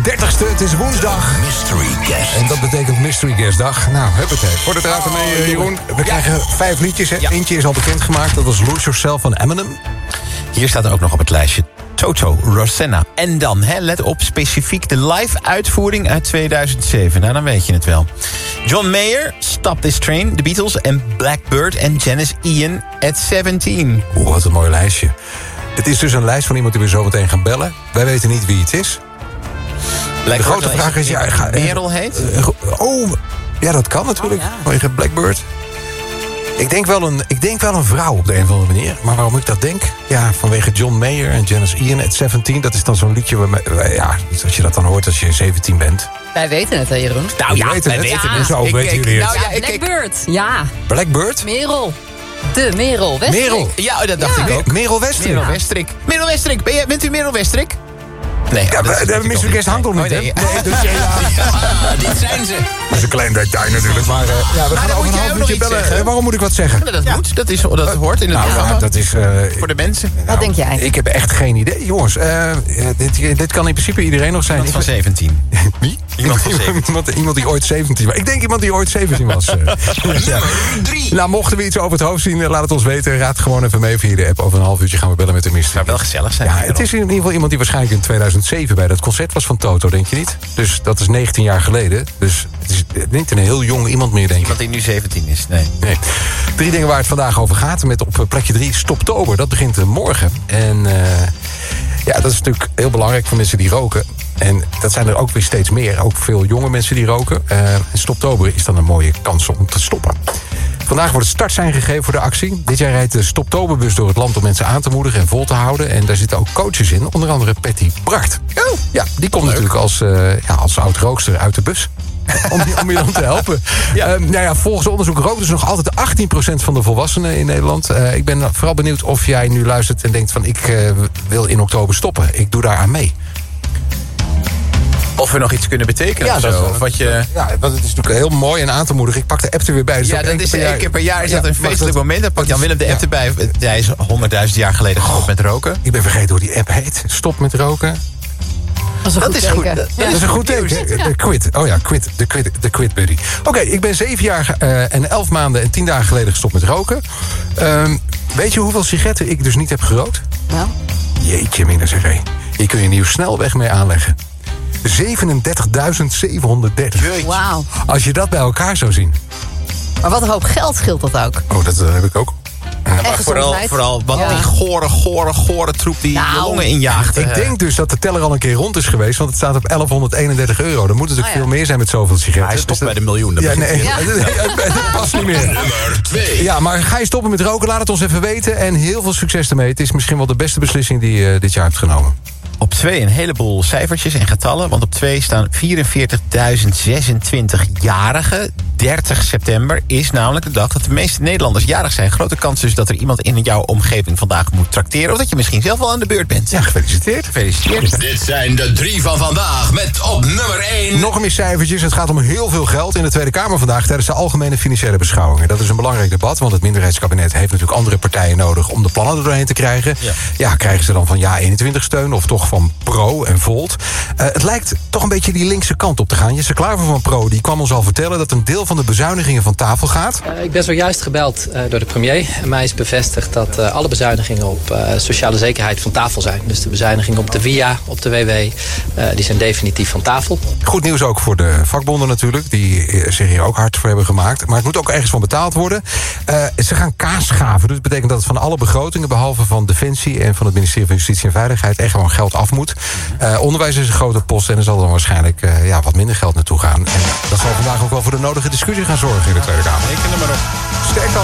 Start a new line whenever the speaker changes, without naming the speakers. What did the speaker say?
30ste, het is woensdag.
Mystery Guest.
En dat betekent Mystery Guest dag. Nou, huppatee. Voor de draad ermee, Jeroen. We krijgen 5 liedjes. Hè? Eentje is al bekendgemaakt. Dat was Lose Yourself van Eminem.
Hier staat er ook nog op het lijstje Toto, Rosanna. En dan, let op, specifiek de live uitvoering uit 2007. Nou, dan weet je het wel. John Mayer, Stop This Train, The Beatles en Blackbird en Janis Ian at 17.
Oeh, wat een mooi lijstje. Het is dus een lijst van iemand die we zo meteen gaan bellen. Wij weten niet wie het is. De grote vraag is...
Merel heet?
Ja, dat kan natuurlijk. Vanwege Blackbird. Ik denk wel een vrouw op de een of andere manier. Maar waarom ik dat denk? Ja, vanwege John Mayer en Janis Ian at 17. Dat is dan zo'n liedje als je dat dan hoort als je 17 bent.
Wij weten het, hè, Jeroen?
Nou ja, wij weten het.
Zo weten jullie het.
Blackbird, ja.
Blackbird?
Merel. De Merel Westrik.
Merel.
Ja, dat dacht ik ook.
Merel Westrik.
Merel Westrik. Bent u Merel Westrik? Nee,
de Mystery Guest hangt nog niet, hè?
Nee,
Dit zijn ze.
Dat is een klein detail natuurlijk. Maar we gaan over een half uurtje bellen. Waarom moet ik wat zeggen?
Dat moet. Dat hoort in het programma.
Dat is...
voor de mensen.
Wat denk jij?
Ik heb echt geen idee. Jongens, dit kan in principe iedereen nog zijn.
Iemand van 17.
Wie?
Iemand van 17.
Iemand die ooit 17 was. Ik denk iemand die ooit 17 was.
Nummer 3.
Nou, mochten we iets over het hoofd zien, laat het ons weten. Raad gewoon even mee via de app. Over een half uurtje gaan we bellen met de Mystery.
Het zou wel gezellig zijn.
Ja, het is in ieder geval iemand die waarschijnlijk in 2007 bij dat concert was van Toto, denk je niet? Dus dat is 19 jaar geleden. Dus het is niet een heel jong iemand meer, denk ik.
Iemand die nu 17 is, nee.
3 dingen waar het vandaag over gaat. Met op plekje 3 Stoptober. Dat begint morgen. En dat is natuurlijk heel belangrijk voor mensen die roken. En dat zijn er ook weer steeds meer. Ook veel jonge mensen die roken. En Stoptober is dan een mooie kans om te stoppen. Vandaag wordt het startsein gegeven voor de actie. Dit jaar rijdt de Stoptoberbus door het land om mensen aan te moedigen en vol te houden. En daar zitten ook coaches in, onder andere Patty Bracht. Oh. Ja, die komt natuurlijk als oud-rookster uit de bus. Om je dan te helpen. Volgens onderzoek rookt dus nog altijd 18% van de volwassenen in Nederland. Ik ben vooral benieuwd of jij nu luistert en denkt van ik wil in oktober stoppen. Ik doe daar aan mee.
Of we nog iets kunnen betekenen of zo.
Want het is natuurlijk heel mooi en aan te moedigen. Ik pak de app er weer bij. Dus
dat is 1 keer per jaar is dat een feestelijk moment. Dan pakt Jan Willem de app erbij. Hij is 100.000 jaar geleden gestopt met roken.
Ik ben vergeten hoe die app heet. Stop met roken.
Dat is goed.
Dat is een goed teken. De Quit. Oh ja, de Quit Buddy. Oké, ik ben 7 jaar en 11 maanden en 10 dagen geleden gestopt met roken. Weet je hoeveel sigaretten ik dus niet heb gerookt?
Nou?
Jeetje, mina zeg hé. Hier kun je een nieuw snelweg mee aanleggen. 37.730.
Wauw.
Als je dat bij elkaar zou zien.
Maar wat een hoop geld scheelt dat ook.
Oh, dat heb ik ook.
Maar
vooral wat die gore troep die je longen injaagt.
Ik denk dus dat de teller al een keer rond is geweest. Want het staat op €1131. Er moet natuurlijk veel meer zijn met zoveel sigaretten.
Hij stopt bij de miljoen.
Dat past niet meer.
Nummer 2.
Ja, maar ga je stoppen met roken? Laat het ons even weten. En heel veel succes ermee. Het is misschien wel de beste beslissing die je dit jaar hebt genomen.
Op 2 een heleboel cijfertjes en getallen. Want op 2 staan 44.026-jarigen. 30 september is namelijk de dag dat de meeste Nederlanders jarig zijn. Grote kans dus dat er iemand in jouw omgeving vandaag moet trakteren. Of dat je misschien zelf wel aan de beurt bent.
Ja, gefeliciteerd.
Dit zijn de 3 van vandaag met op nummer 1.
Nog meer cijfertjes. Het gaat om heel veel geld in de Tweede Kamer vandaag tijdens de algemene financiële beschouwingen. Dat is een belangrijk debat, want het minderheidskabinet heeft natuurlijk andere partijen nodig om de plannen er doorheen te krijgen. Ja, krijgen ze dan van Ja21 steun of toch van Pro en Volt? Het lijkt toch een beetje die linkse kant op te gaan. Jesse Klaver van Pro die kwam ons al vertellen dat een deel van de bezuinigingen van tafel gaat.
Ik ben zojuist gebeld door de premier. En mij is bevestigd dat alle bezuinigingen op sociale zekerheid van tafel zijn. Dus de bezuinigingen op de VIA, op de WW, die zijn definitief van tafel.
Goed nieuws ook voor de vakbonden natuurlijk, die zich hier ook hard voor hebben gemaakt. Maar het moet ook ergens van betaald worden. Ze gaan kaas schaven. Dus dat betekent dat het van alle begrotingen, behalve van Defensie en van het ministerie van Justitie en Veiligheid, echt gewoon geld af moet. Onderwijs is een grote post en er zal dan waarschijnlijk wat minder geld naartoe gaan. En dat zal vandaag ook wel voor de nodige discussie gaan zorgen in de Tweede Kamer.
Reken er maar op.
Sterk